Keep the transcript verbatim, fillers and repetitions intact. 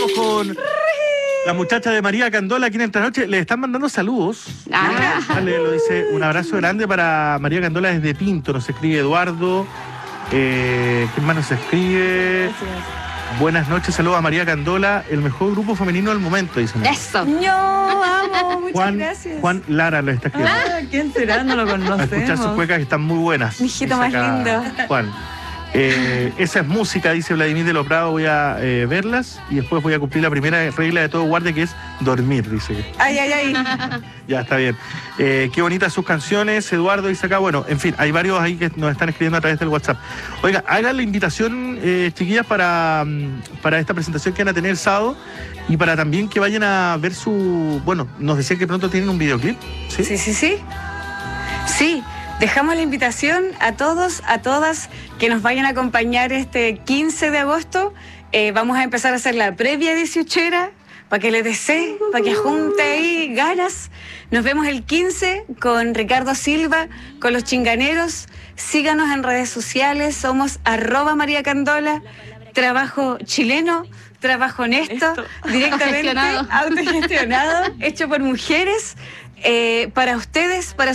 con la muchacha de María Candola aquí en esta noche. Le están mandando saludos. Ah. Dale, lo dice, un abrazo grande para María Candola desde Pinto. Nos escribe Eduardo. Eh, ¿Quién más nos escribe? Buenas noches, saludos a María Candola, el mejor grupo femenino del momento, dicen. Eso. Yo amo, muchas Juan, gracias. Juan Lara lo está escribiendo. Ah, ¿quién será? No lo A escuchar sus conocemos. cuecas que están muy buenas. Mi hijito dice más acá lindo. Juan. Eh, esa es música, dice Vladimir de los Prados. Voy a eh, verlas y después voy a cumplir la primera regla de todo guardia, que es dormir, dice. Ay, ay, ay. Ya, está bien. Eh, qué bonitas sus canciones, Eduardo dice acá. Bueno, en fin, hay varios ahí que nos están escribiendo a través del WhatsApp. Oiga, hagan la invitación, eh, chiquillas, para, para esta presentación que van a tener el sábado y para también que vayan a ver su... Bueno, nos decían que pronto tienen un videoclip. Sí, Sí, sí, sí. Sí, dejamos la invitación a todos, a todas que nos vayan a acompañar este quince de agosto. Eh, vamos a empezar a hacer la previa dieciochera para que les desee, para que junte ahí ganas. Nos vemos el quince con Ricardo Silva, con Los Chinganeros. Síganos en redes sociales, somos arroba María Candola, trabajo chileno, trabajo honesto, Esto. directamente Autogestionado. autogestionado, hecho por mujeres, eh, para ustedes, para